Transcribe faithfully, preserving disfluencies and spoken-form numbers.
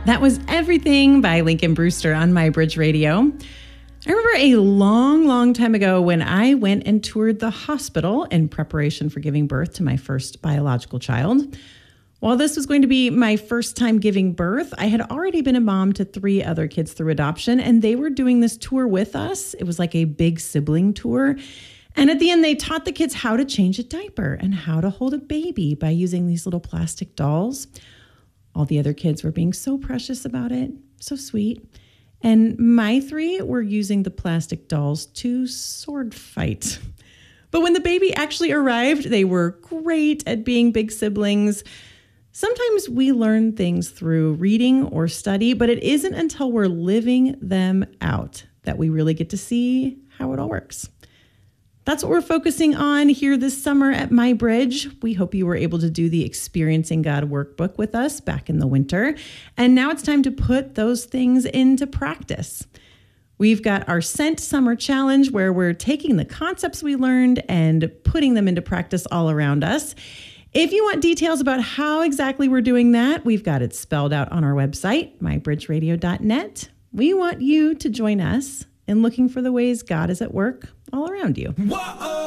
That was Everything by Lincoln Brewster on My Bridge Radio. I remember a long, long time ago when I went and toured the hospital in preparation for giving birth to my first biological child. While this was going to be my first time giving birth, I had already been a mom to three other kids through adoption, and they were doing this tour with us. It was like a big sibling tour. And at the end, they taught the kids how to change a diaper and how to hold a baby by using these little plastic dolls. All the other kids were being so precious about it, so sweet. And my three were using the plastic dolls to sword fight. But when the baby actually arrived, they were great at being big siblings. Sometimes we learn things through reading or study, but it isn't until we're living them out that we really get to see how it all works. That's what we're focusing on here this summer at My Bridge. We hope you were able to do the Experiencing God workbook with us back in the winter. And now it's time to put those things into practice. We've got our Sent Summer Challenge where we're taking the concepts we learned and putting them into practice all around us. If you want details about how exactly we're doing that, we've got it spelled out on our website, my bridge radio dot net. We want you to join us in looking for the ways God is at work all around you. Whoa!